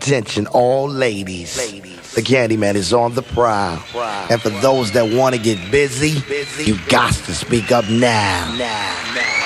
Attention, all ladies. The Candyman is on the prowl. And for those that want to get busy, you got to speak up now.